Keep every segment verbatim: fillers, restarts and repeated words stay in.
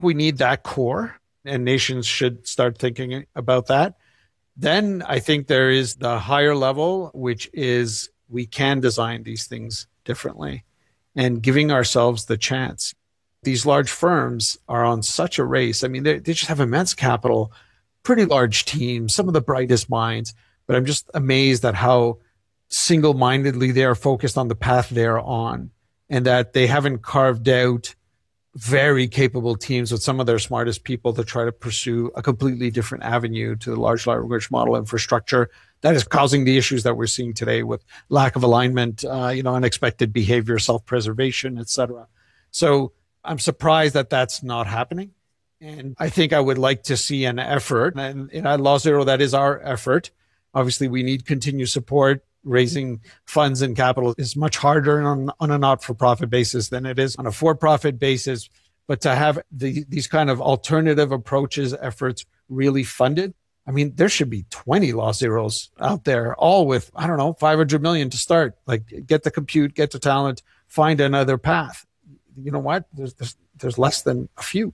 We need that core, and nations should start thinking about that. Then I think there is the higher level, which is we can design these things differently and giving ourselves the chance. These large firms are on such a race. I mean, they, they just have immense capital, pretty large teams, some of the brightest minds, but I'm just amazed at how single-mindedly they are focused on the path they're on, and that they haven't carved out very capable teams with some of their smartest people to try to pursue a completely different avenue to the large language model infrastructure that is causing the issues that we're seeing today with lack of alignment, uh, you know, unexpected behavior, self-preservation, et cetera. So I'm surprised that that's not happening. And I think I would like to see an effort. And, and at Law Zero, that is our effort. Obviously, we need continued support. Raising funds and capital is much harder on, on a not-for-profit basis than it is on a for-profit basis. But to have the, these kind of alternative approaches, efforts really funded, I mean, there should be twenty Law Zeros out there, all with, I don't know, five hundred million to start. Like, get the compute, get the talent, find another path. You know what? There's, there's, there's less than a few.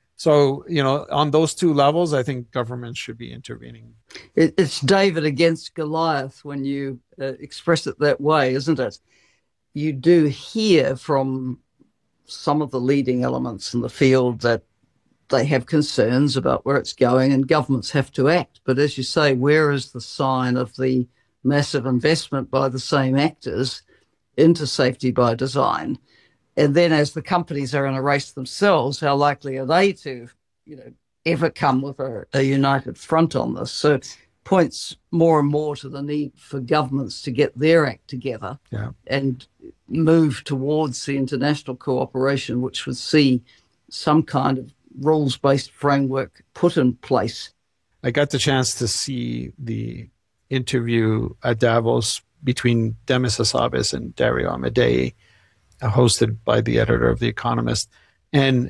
So, you know, on those two levels, I think governments should be intervening. It's David against Goliath when you uh, express it that way, isn't it? You do hear from some of the leading elements in the field that they have concerns about where it's going and governments have to act. But as you say, where is the sign of the massive investment by the same actors into safety by design? And then as the companies are in a race themselves, how likely are they to, you know, ever come with a, a united front on this? So it points more and more to the need for governments to get their act together yeah. and move towards the international cooperation, which would see some kind of rules-based framework put in place. I got the chance to see the interview at Davos between Demis Hassabis and Dario Amodei, hosted by the editor of The Economist. And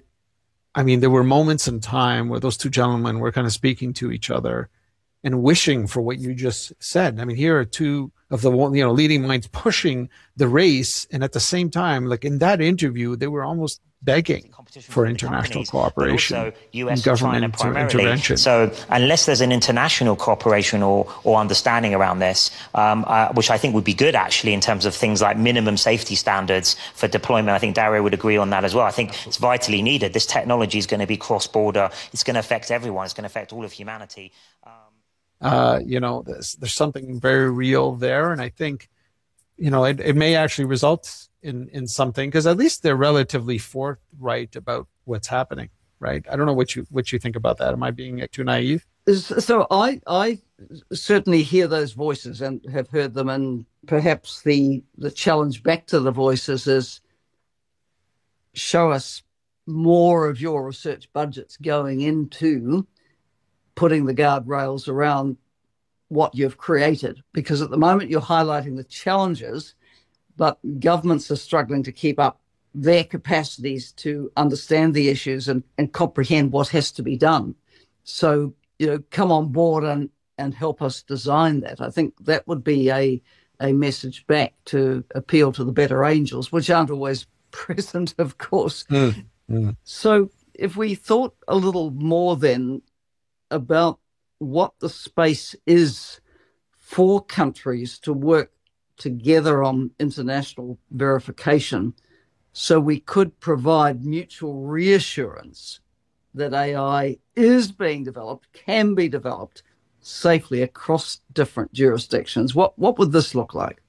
I mean, there were moments in time where those two gentlemen were kind of speaking to each other and wishing for what you just said. I mean, here are two of the, you know, leading minds pushing the race. And at the same time, like in that interview, they were almost begging for international cooperation also U S and government China intervention. So unless there's an international cooperation or, or understanding around this, um, uh, which I think would be good actually in terms of things like minimum safety standards for deployment, I think Dario would agree on that as well. I think it's vitally needed. This technology is going to be cross-border. It's going to affect everyone. It's going to affect all of humanity. Um, uh, you know, there's, there's something very real there. And I think, you know, it, it may actually result in, in something, because at least they're relatively forthright about what's happening, right? I don't know what you what you think about that. Am I being too naive? So I I certainly hear those voices and have heard them, and perhaps the the challenge back to the voices is show us more of your research budgets going into putting the guardrails around what you've created, because at the moment you're highlighting the challenges, but governments are struggling to keep up their capacities to understand the issues and, and comprehend what has to be done. So, you know, come on board and, and help us design that. I think that would be a, a message back to appeal to the better angels, which aren't always present, of course. Mm, mm. So if we thought a little more then about what the space is for countries to work together on international verification, so we could provide mutual reassurance that A I is being developed, can be developed safely across different jurisdictions. What what would this look like?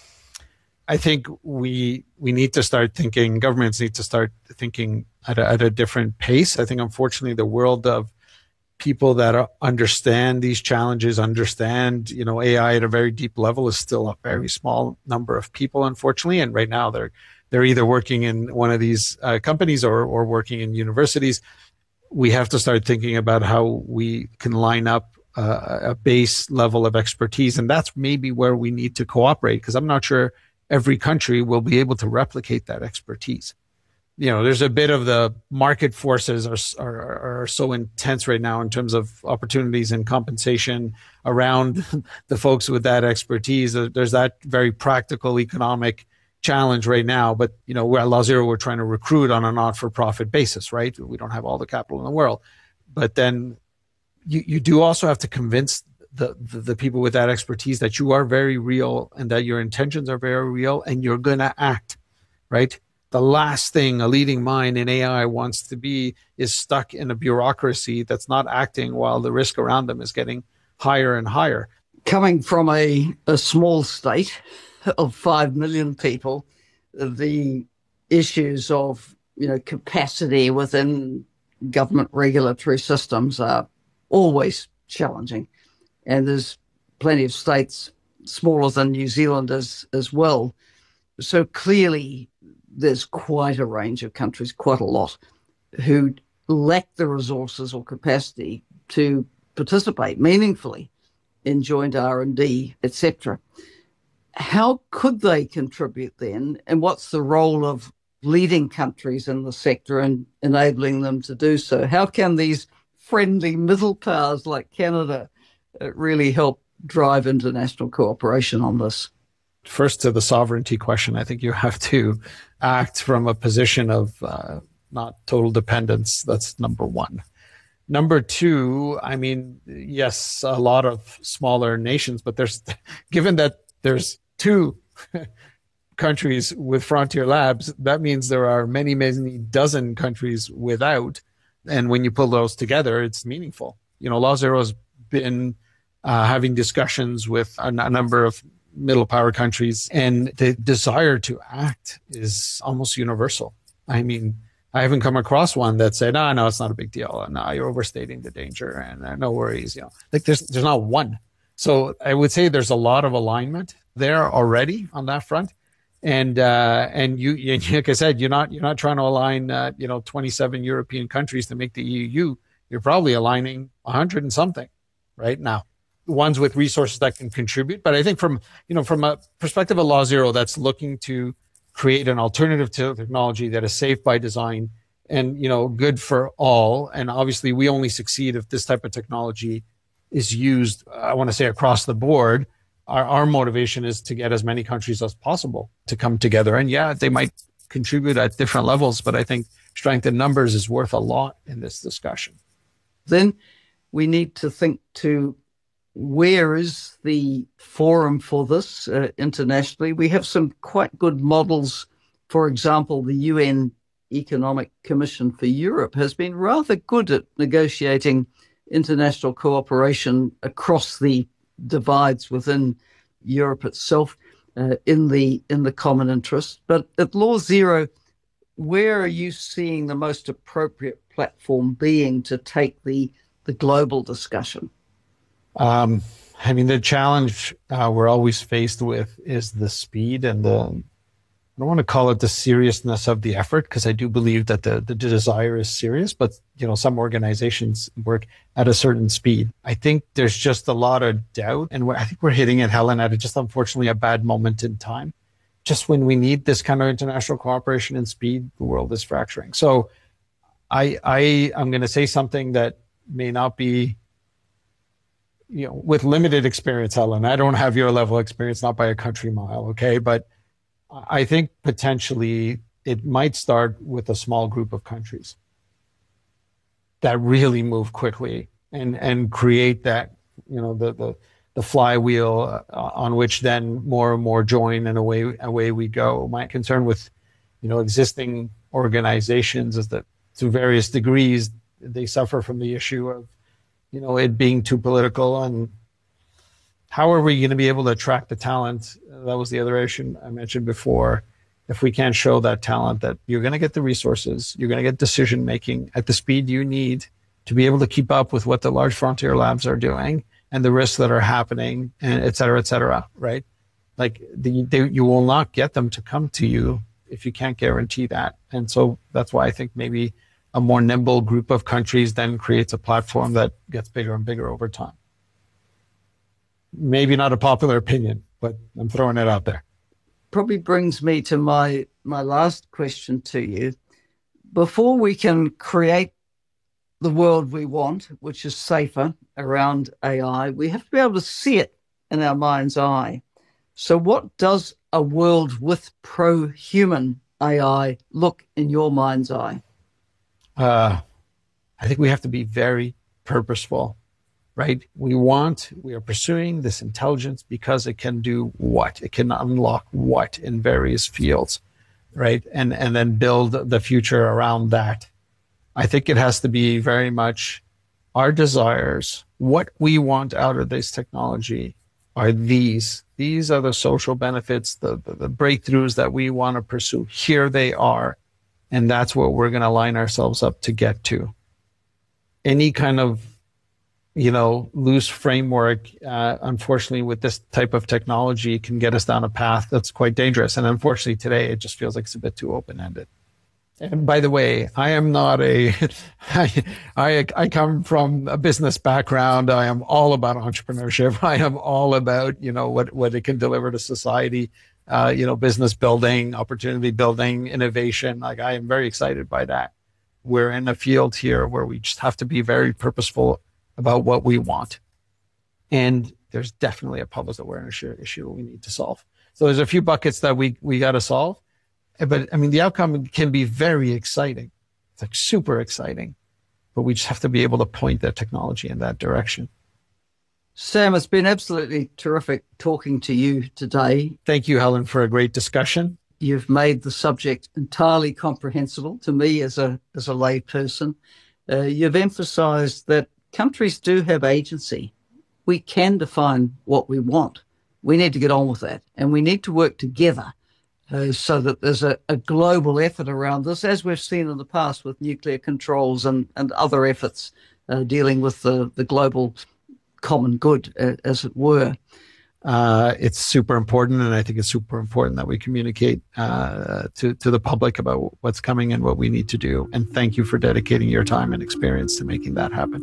I think we we need to start thinking, governments need to start thinking at a, at a different pace. I think, unfortunately, the world of people that are, understand these challenges, understand, you know, A I at a very deep level is still a very small number of people, unfortunately. And right now they're they're either working in one of these uh, companies or or working in universities. We have to start thinking about how we can line up uh, a base level of expertise. And that's maybe where we need to cooperate, because I'm not sure every country will be able to replicate that expertise. You know, there's a bit of the market forces are, are are so intense right now in terms of opportunities and compensation around the folks with that expertise. There's that very practical economic challenge right now. But, you know, we're at Law Zero, we're trying to recruit on a not-for-profit basis, right? We don't have all the capital in the world. But then you, you do also have to convince the, the, the people with that expertise that you are very real and that your intentions are very real and you're going to act, right? The last thing a leading mind in A I wants to be is stuck in a bureaucracy that's not acting while the risk around them is getting higher and higher. Coming from a, a small state of five million people, the issues of, you know, capacity within government regulatory systems are always challenging. And there's plenty of states smaller than New Zealand as, as well. So clearly there's quite a range of countries, quite a lot, who lack the resources or capacity to participate meaningfully in joint R and D, et cetera. How could they contribute then? And what's the role of leading countries in the sector and enabling them to do so? How can these friendly middle powers like Canada uh, really help drive international cooperation on this? First, to the sovereignty question, I think you have to act from a position of uh, not total dependence. That's number one. Number two, I mean, yes, a lot of smaller nations, but there's, given that there's two countries with frontier labs, that means there are many, many dozen countries without. And when you pull those together, it's meaningful. You know, Law Zero has been uh, having discussions with a, a number of middle power countries, and the desire to act is almost universal. I mean, I haven't come across one that said, "No, no, it's not a big deal. No, you're overstating the danger, and uh, no worries." You know, like there's there's not one. So I would say there's a lot of alignment there already on that front, and uh, and you, you, like I said, you're not you're not trying to align, uh, you know, twenty-seven European countries to make the E U. You're probably aligning a hundred and something right now. Ones with resources that can contribute. But I think from, you know, from a perspective of Law Zero that's looking to create an alternative to technology that is safe by design and, you know, good for all. And obviously we only succeed if this type of technology is used, I want to say, across the board. Our, our motivation is to get as many countries as possible to come together. And yeah, they might contribute at different levels, but I think strength in numbers is worth a lot in this discussion. Then we need to think to where is the forum for this uh, internationally? We have some quite good models. For example, the U N Economic Commission for Europe has been rather good at negotiating international cooperation across the divides within Europe itself uh, in the in the common interest. But at Law Zero, where are you seeing the most appropriate platform being to take the, the global discussion? Um, I mean, the challenge uh, we're always faced with is the speed and the, I don't want to call it the seriousness of the effort, because I do believe that the, the desire is serious, but, you know, some organizations work at a certain speed. I think there's just a lot of doubt, and we're, I think we're hitting it, Helen, at a, just unfortunately a bad moment in time. Just when we need this kind of international cooperation and speed, the world is fracturing. So I, I, I'm going to say something that may not be, you know, with limited experience, Helen. I don't have your level of experience, not by a country mile, okay? But I think potentially it might start with a small group of countries that really move quickly and, and create that, you know, the, the, the flywheel uh, on which then more and more join, and away, away we go. My concern with, you know, existing organizations is that to various degrees, they suffer from the issue of, you know, it being too political. And how are we going to be able to attract the talent? That was the other issue I mentioned before. If we can't show that talent that you're going to get the resources, you're going to get decision making at the speed you need to be able to keep up with what the large frontier labs are doing and the risks that are happening, and et cetera, et cetera, right? Like the, they, you will not get them to come to you if you can't guarantee that. And so that's why I think maybe a more nimble group of countries then creates a platform that gets bigger and bigger over time. Maybe not a popular opinion, but I'm throwing it out there. Probably brings me to my, my last question to you. Before we can create the world we want, which is safer around A I, we have to be able to see it in our mind's eye. So what does a world with pro-human A I look in your mind's eye? Uh, I think we have to be very purposeful, right? We want, we are pursuing this intelligence because it can do what? It can unlock what in various fields, right? And, and then build the future around that. I think it has to be very much our desires. What we want out of this technology are these. These are the social benefits, the, the, the breakthroughs that we want to pursue. Here they are. And that's what we're going to line ourselves up to get to. Any kind of, you know, loose framework, uh, unfortunately, with this type of technology can get us down a path that's quite dangerous. And unfortunately, today, it just feels like it's a bit too open-ended. And by the way, I am not a, I, I, I come from a business background. I am all about entrepreneurship. I am all about, you know, what, what it can deliver to society. Uh, you know, business building, opportunity building, innovation. Like, I am very excited by that. We're in a field here where we just have to be very purposeful about what we want. And there's definitely a public awareness issue we need to solve. So there's a few buckets that we, we got to solve. But I mean, the outcome can be very exciting. It's like super exciting, but we just have to be able to point that technology in that direction. Sam, it's been absolutely terrific talking to you today. Thank you, Helen, for a great discussion. You've made the subject entirely comprehensible to me as a as a lay person. Uh, you've emphasized that countries do have agency. We can define what we want. We need to get on with that, and we need to work together uh, so that there's a, a global effort around this, as we've seen in the past with nuclear controls and, and other efforts uh, dealing with the, the global common good, uh, as it were. Uh, it's super important, and I think it's super important that we communicate uh, to, to the public about what's coming and what we need to do. And thank you for dedicating your time and experience to making that happen.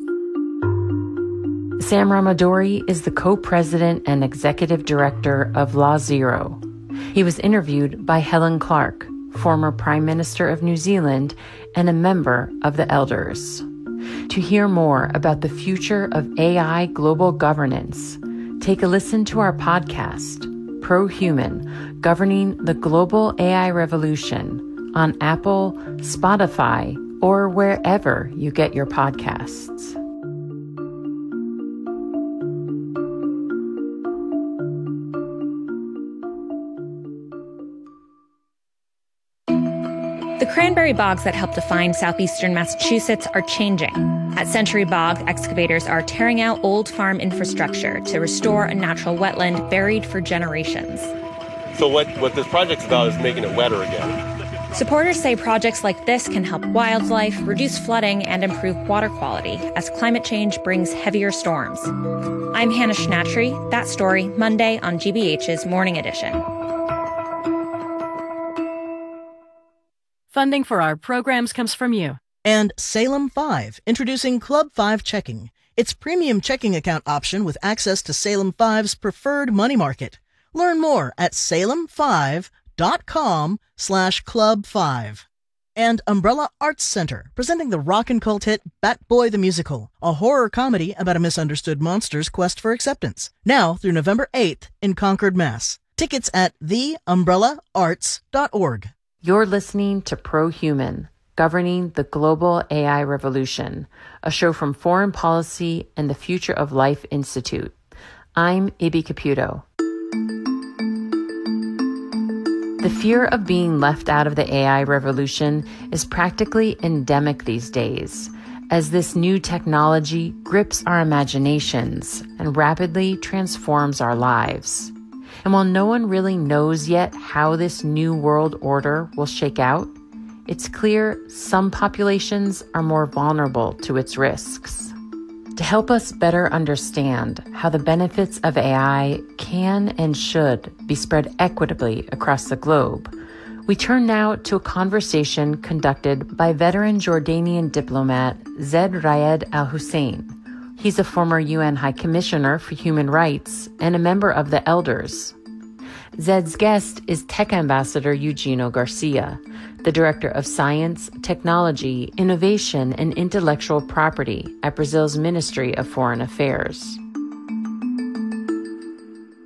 Sam Ramadori is the co-president and executive director of Law Zero. He was interviewed by Helen Clark, former Prime Minister of New Zealand and a member of the Elders. To hear more about the future of A I global governance, take a listen to our podcast, Pro-Human, Governing the Global A I Revolution, on Apple, Spotify, or wherever you get your podcasts. The cranberry bogs that help define southeastern Massachusetts are changing. At Century Bog, excavators are tearing out old farm infrastructure to restore a natural wetland buried for generations. So what, what this project's about is making it wetter again. Supporters say projects like this can help wildlife, reduce flooding, and improve water quality as climate change brings heavier storms. I'm Hannah Schnatry. That story, Monday on G B H's Morning Edition. Funding for our programs comes from you. And Salem five, introducing Club five Checking. Its premium checking account option with access to Salem five's preferred money market. Learn more at salem five dot com slash club five. And Umbrella Arts Center, presenting the rock and cult hit Bat Boy the Musical, a horror comedy about a misunderstood monster's quest for acceptance. Now through November eighth in Concord, Mass. Tickets at the umbrella arts dot org. You're listening to Pro-Human, Governing the Global A I Revolution, a show from Foreign Policy and the Future of Life Institute. I'm Ibi Caputo. The fear of being left out of the A I revolution is practically endemic these days, as this new technology grips our imaginations and rapidly transforms our lives. And while no one really knows yet how this new world order will shake out, it's clear some populations are more vulnerable to its risks. To help us better understand how the benefits of A I can and should be spread equitably across the globe, we turn now to a conversation conducted by veteran Jordanian diplomat Zeid Ra'ad Al Hussein. He's a former U N High Commissioner for Human Rights and a member of the Elders. Zeid's guest is Tech Ambassador Eugenio Garcia, the Director of Science, Technology, Innovation, and Intellectual Property at Brazil's Ministry of Foreign Affairs.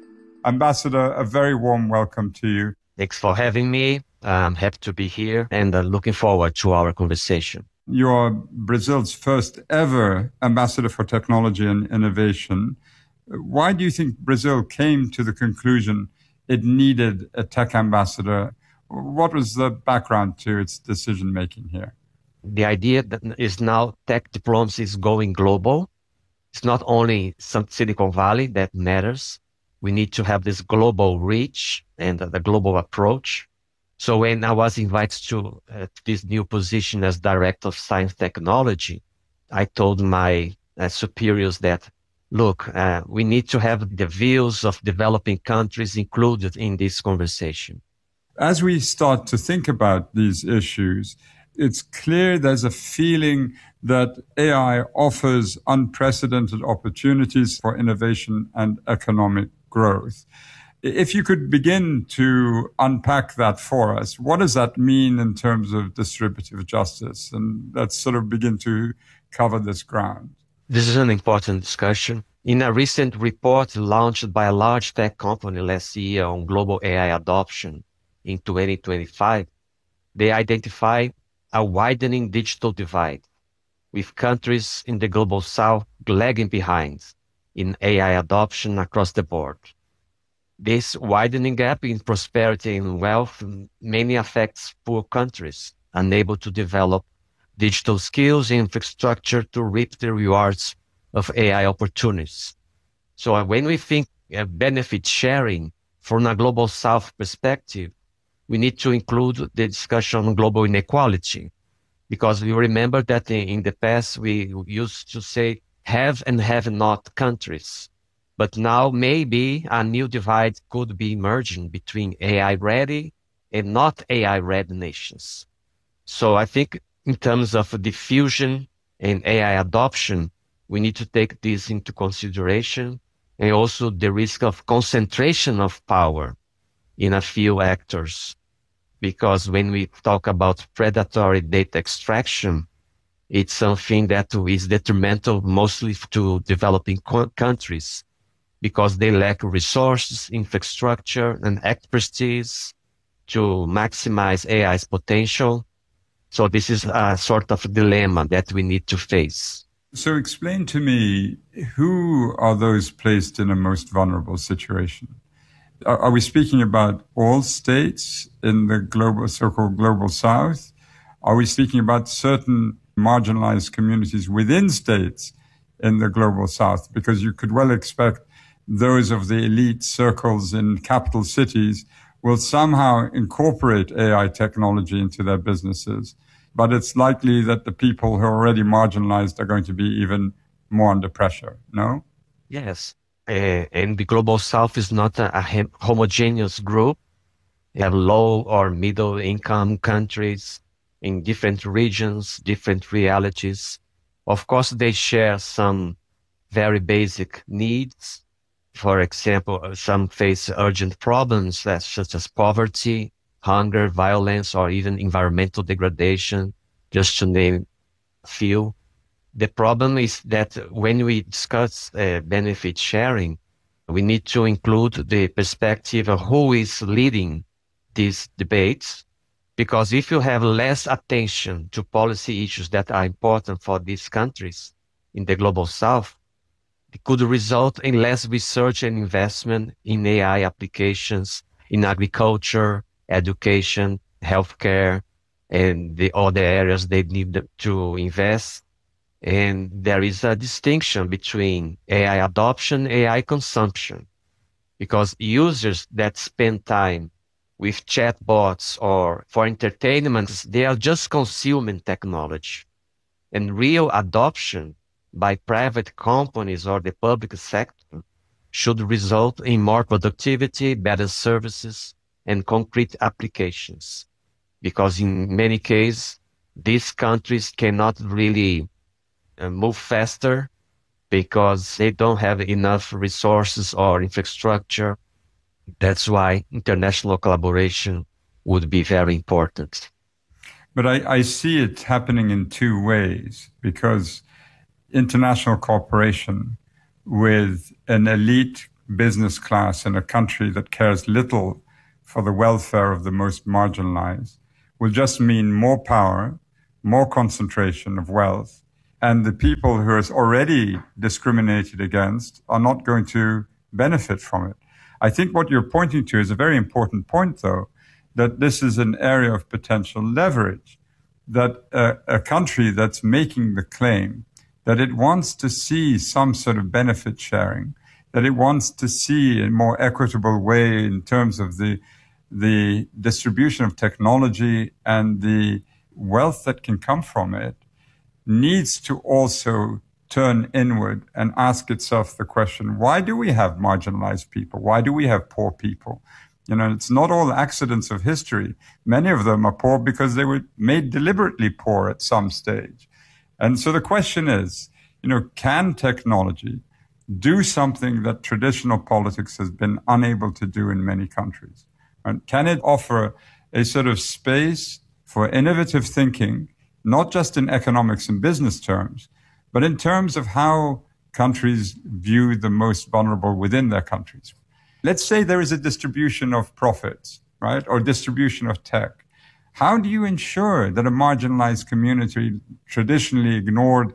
Ambassador, a very warm welcome to you. Thanks for having me. I'm happy to be here and uh, looking forward to our conversation. You are Brazil's first ever Ambassador for Technology and Innovation. Why do you think Brazil came to the conclusion it needed a tech ambassador? What was the background to its decision-making here? The idea that is now tech diplomacy is going global. It's not only some Silicon Valley that matters. We need to have this global reach and the global approach. So when I was invited to uh, this new position as Director of Science Technology, I told my uh, superiors that, look, uh, we need to have the views of developing countries included in this conversation. As we start to think about these issues, it's clear there's a feeling that A I offers unprecedented opportunities for innovation and economic growth. If you could begin to unpack that for us, what does that mean in terms of distributive justice? And let's sort of begin to cover this ground. This is an important discussion. In a recent report launched by a large tech company last year on global A I adoption in twenty twenty-five, they identify a widening digital divide, with countries in the global south lagging behind in A I adoption across the board. This widening gap in prosperity and wealth mainly affects poor countries, unable to develop digital skills and infrastructure to reap the rewards of A I opportunities. So when we think of benefit sharing from a global south perspective, we need to include the discussion on global inequality, because we remember that in the past we used to say have and have not countries. But now maybe a new divide could be emerging between A I-ready and not A I-ready nations. So I think in terms of diffusion and A I adoption, we need to take this into consideration, and also the risk of concentration of power in a few actors. Because when we talk about predatory data extraction, it's something that is detrimental mostly to developing co- countries because they lack resources, infrastructure, and expertise to maximize A I's potential. So this is a sort of dilemma that we need to face. So explain to me, who are those placed in a most vulnerable situation? Are, are we speaking about all states in the global, so-called global south? Are we speaking about certain marginalized communities within states in the global south? Because you could well expect those of the elite circles in capital cities will somehow incorporate A I technology into their businesses. But it's likely that the people who are already marginalized are going to be even more under pressure, no? Yes. Uh, and the global south is not a, a homogeneous group. You have low or middle income countries in different regions, different realities. Of course, they share some very basic needs. For example, some face urgent problems that, such as poverty, hunger, violence, or even environmental degradation, just to name a few. The problem is that when we discuss uh, benefit sharing, we need to include the perspective of who is leading these debates. Because if you have less attention to policy issues that are important for these countries in the global south, it could result in less research and investment in A I applications in agriculture, education, healthcare, and the other areas they need to invest. And there is a distinction between A I adoption, A I consumption, because users that spend time with chatbots or for entertainment, they are just consuming technology. And real adoption by private companies or the public sector should result in more productivity, better services, and concrete applications. Because in many cases, these countries cannot really uh, move faster because they don't have enough resources or infrastructure. That's why international collaboration would be very important. But I, I see it happening in two ways, because international cooperation with an elite business class in a country that cares little for the welfare of the most marginalized will just mean more power, more concentration of wealth, and the people who are already discriminated against are not going to benefit from it. I think what you're pointing to is a very important point, though, that this is an area of potential leverage, that a, a country that's making the claim that it wants to see some sort of benefit sharing, that it wants to see a more equitable way in terms of the the distribution of technology and the wealth that can come from it, needs to also turn inward and ask itself the question, why do we have marginalized people? Why do we have poor people? You know, it's not all accidents of history. Many of them are poor because they were made deliberately poor at some stage. And so the question is, you know, can technology do something that traditional politics has been unable to do in many countries? And can it offer a sort of space for innovative thinking, not just in economics and business terms, but in terms of how countries view the most vulnerable within their countries? Let's say there is a distribution of profits, right, or distribution of tech. How do you ensure that a marginalized community, traditionally ignored,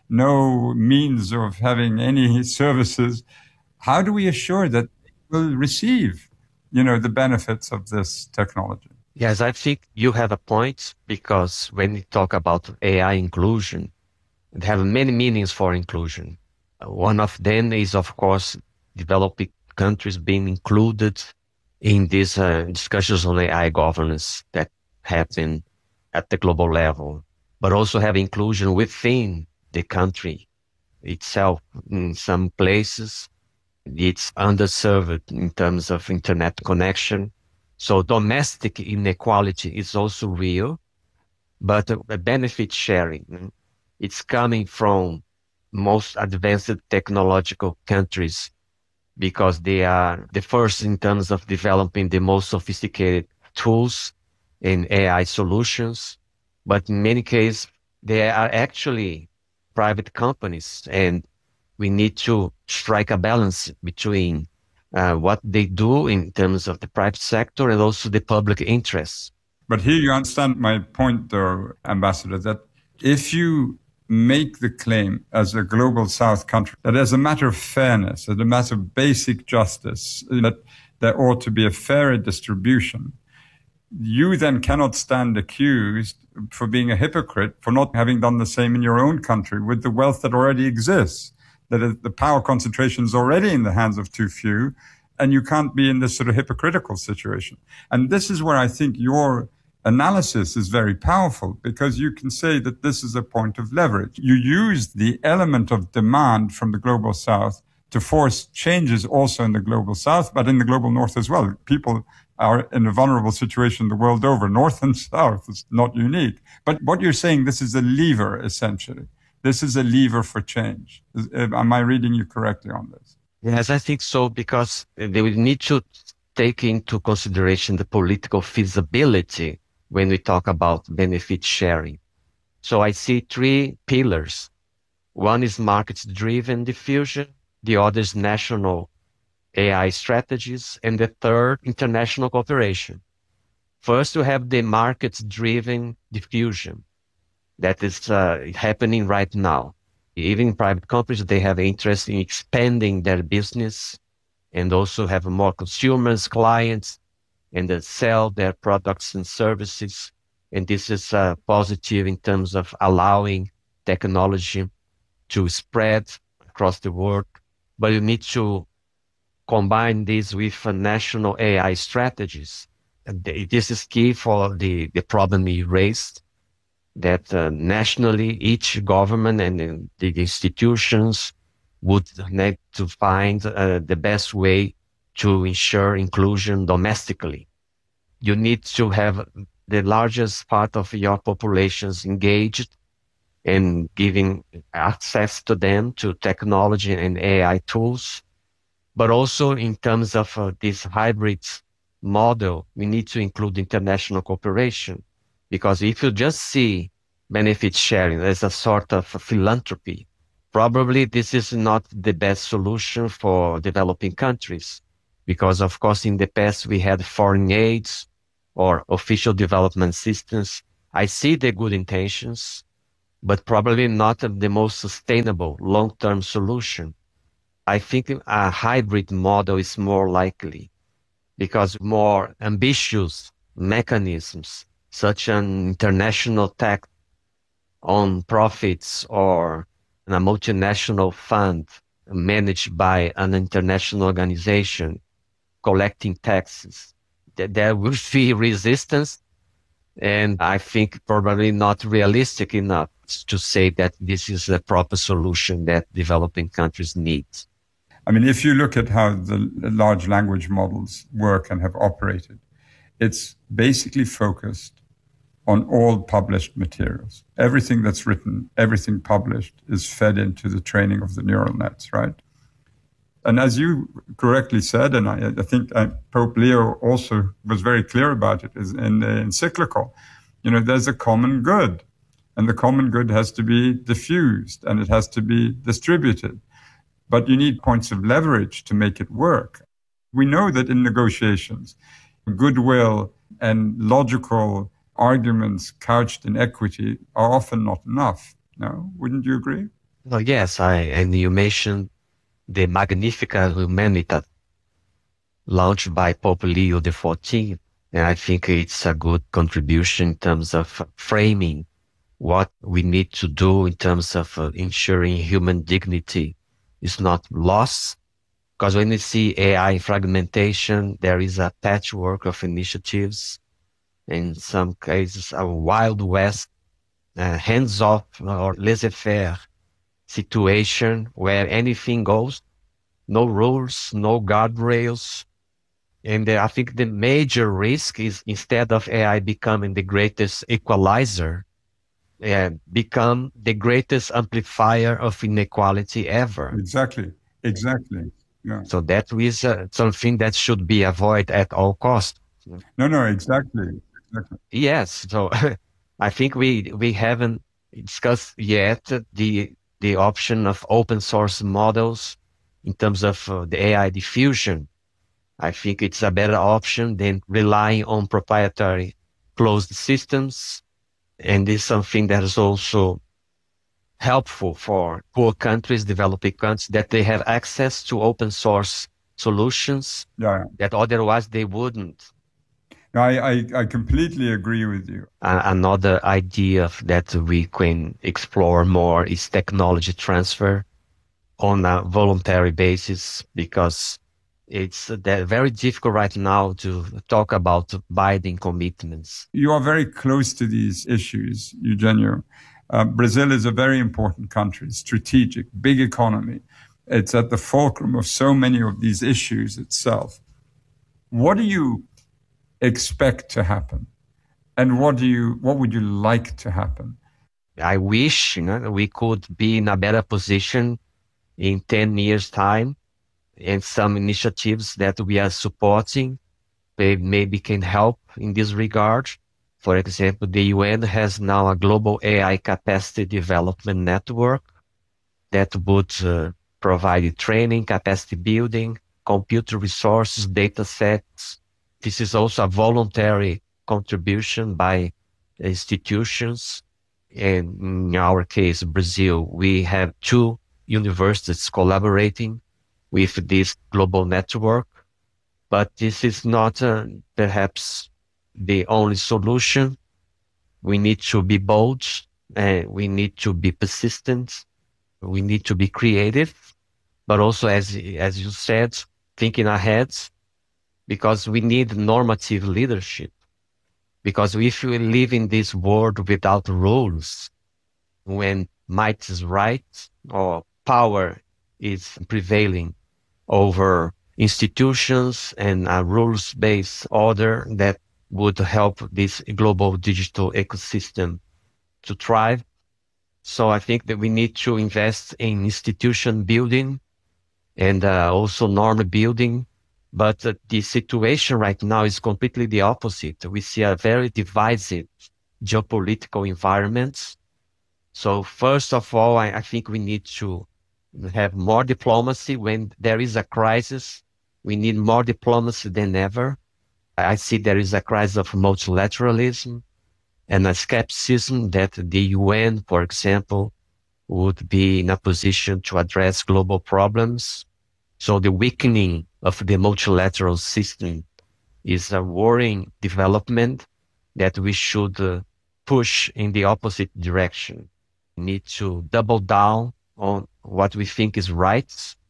no means of having any services, how do we assure that they will receive, you know, the benefits of this technology? Yes, I think you have a point, because when we talk about A I inclusion, it have many meanings for inclusion. One of them is, of course, developing countries being included in these uh, discussions on A I governance that happen at the global level, but also have inclusion within the country itself. In some places, it's underserved in terms of internet connection. So domestic inequality is also real, but a benefit sharing, it's coming from most advanced technological countries because they are the first in terms of developing the most sophisticated tools in A I solutions. But in many cases, they are actually private companies, and we need to strike a balance between uh, what they do in terms of the private sector and also the public interests. But here you understand my point, though, Ambassador, that if you make the claim as a global South country that as a matter of fairness, as a matter of basic justice, that there ought to be a fairer distribution, you then cannot stand accused for being a hypocrite for not having done the same in your own country with the wealth that already exists, that the power concentration is already in the hands of too few, and you can't be in this sort of hypocritical situation. And this is where I think your analysis is very powerful, because you can say that this is a point of leverage. You use the element of demand from the global South to force changes also in the global South, but in the global North as well. People are in a vulnerable situation the world over, North and South. It's not unique. But what you're saying, this is a lever, essentially. This is a lever for change. Is, am I reading you correctly on this? Yes, I think so, because they will need to take into consideration the political feasibility when we talk about benefit sharing. So I see three pillars. One is market-driven diffusion, the other is national A I strategies, and the third, international cooperation. First, we have the market-driven diffusion that is uh, happening right now. Even private companies, they have interest in expanding their business and also have more consumers, clients, and then sell their products and services. And this is uh, positive in terms of allowing technology to spread across the world. But you need to combine this with uh, national A I strategies. And this is key for the, the problem you raised, that uh, nationally each government and uh, the institutions would need to find uh, the best way to ensure inclusion domestically. You need to have the largest part of your populations engaged and giving access to them to technology and A I tools. But also in terms of uh, this hybrid model, we need to include international cooperation. Because if you just see benefit sharing as a sort of philanthropy probably this is not the best solution for developing countries because, of course, in the past we had foreign aids or official development assistance. I see the good intentions, but probably not the most sustainable long-term solution. I think a hybrid model is more likely because more ambitious mechanisms, such as an international tax on profits or a multinational fund managed by an international organization collecting taxes, there will be resistance. And I think probably not realistic enough to say that this is the proper solution that developing countries need. I mean, if you look at how the large language models work and have operated, it's basically focused on all published materials. Everything that's written, everything published is fed into the training of the neural nets, right? And as you correctly said, and I, I think uh, Pope Leo also was very clear about it, is in the encyclical, you know, there's a common good, and the common good has to be diffused and it has to be distributed. But you need points of leverage to make it work. We know that in negotiations, goodwill and logical arguments couched in equity are often not enough. No, wouldn't you agree? Well, yes, I, and you mentioned the Magnificat Humanitas launched by Pope Leo the fourteenth. And I think it's a good contribution in terms of framing what we need to do in terms of uh, ensuring human dignity is not lost. Because when you see A I fragmentation, there is a patchwork of initiatives. In some cases, a Wild West, uh, hands-off or laissez-faire situation where anything goes, no rules, no guardrails. And uh, I think the major risk is instead of A I becoming the greatest equalizer, uh, become the greatest amplifier of inequality ever. Exactly, exactly. Yeah. So that is uh, something that should be avoided at all costs. No, no, exactly. exactly. Yes. So I think we we haven't discussed yet the the option of open source models in terms of uh, the A I diffusion. I think it's a better option than relying on proprietary closed systems. And this is something that is also helpful for poor countries, developing countries, that they have access to open source solutions yeah. that otherwise they wouldn't. No, I, I, I completely agree with you. Uh, another idea that we can explore more is technology transfer on a voluntary basis, because it's uh, very difficult right now to talk about binding commitments. You are very close to these issues, Eugenio. Uh, Brazil is a very important country, strategic, big economy. It's at the fulcrum of so many of these issues itself. What do you expect to happen? And what do you, what would you like to happen? I wish, you know, we could be in a better position in ten years' time, and some initiatives that we are supporting they maybe can help in this regard. For example, the U N has now a global A I capacity development network that would uh, provide training, capacity building, computer resources, data sets. This is also a voluntary contribution by institutions. And in our case, Brazil, we have two universities collaborating with this global network. But this is not uh, perhaps the only solution. We need to be bold, and we need to be persistent. We need to be creative, but also, as as you said, thinking ahead, because we need normative leadership. Because if we live in this world without rules, when might is right or power is prevailing over institutions and a rules-based order that would help this global digital ecosystem to thrive. So I think that we need to invest in institution building and uh, also norm building. But uh, the situation right now is completely the opposite. We see a very divisive geopolitical environment. So first of all, I, I think we need to have more diplomacy. When there is a crisis, we need more diplomacy than ever. I see there is a crisis of multilateralism and a skepticism that the U N, for example, would be in a position to address global problems. So the weakening of the multilateral system is a worrying development that we should uh, push in the opposite direction. We need to double down on what we think is right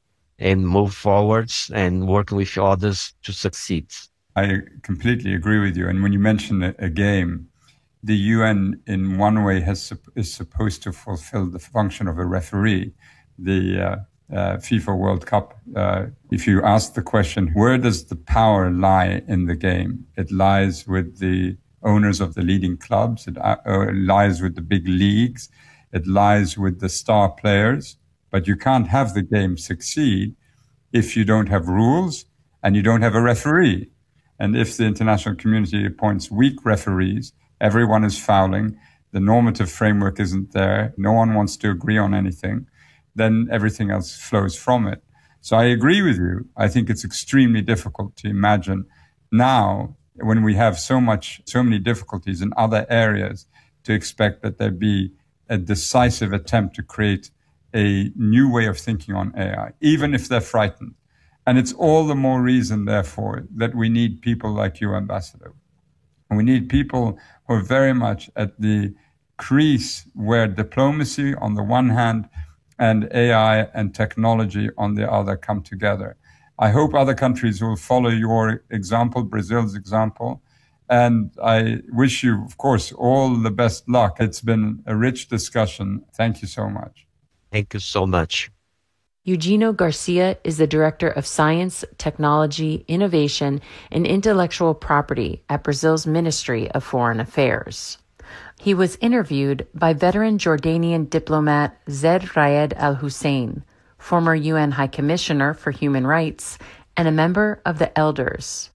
and move forwards and work with others to succeed. I completely agree with you. And when you mention a, a game, the U N in one way has is supposed to fulfill the function of a referee. The uh, uh, FIFA World Cup, uh, if you ask the question, where does the power lie in the game? It lies with the owners of the leading clubs. It uh, lies with the big leagues. It lies with the star players. But you can't have the game succeed if you don't have rules and you don't have a referee. And if the international community appoints weak referees, everyone is fouling, the normative framework isn't there, no one wants to agree on anything, then everything else flows from it. So I agree with you. I think it's extremely difficult to imagine now, when we have so much, so many difficulties in other areas, to expect that there be a decisive attempt to create a new way of thinking on A I, even if they're frightened. And it's all the more reason, therefore, that we need people like you, Ambassador. And we need people who are very much at the crease where diplomacy on the one hand and A I and technology on the other come together. I hope other countries will follow your example, Brazil's example. And I wish you, of course, all the best luck. It's been a rich discussion. Thank you so much. Thank you so much. Eugenio Garcia is the Director of Science, Technology, Innovation, and Intellectual Property at Brazil's Ministry of Foreign Affairs. He was interviewed by veteran Jordanian diplomat Zeid Raed Al Hussein, former U N High Commissioner for Human Rights and a member of the Elders.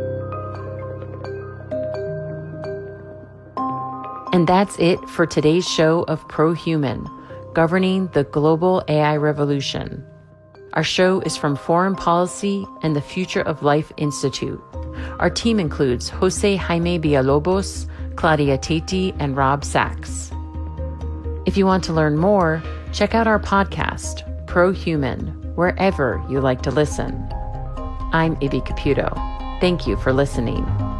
And that's it for today's show of ProHuman, Governing the Global A I Revolution. Our show is from Foreign Policy and the Future of Life Institute. Our team includes Jose Jaime Villalobos, Claudia Teti, and Rob Sachs. If you want to learn more, check out our podcast, ProHuman, wherever you like to listen. I'm Ibi Caputo. Thank you for listening.